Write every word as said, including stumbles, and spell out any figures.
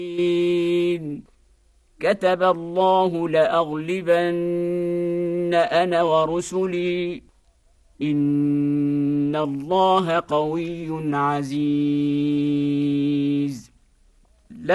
كتب الله لأغلبن أنا ورسلي إن الله قوي عزيز.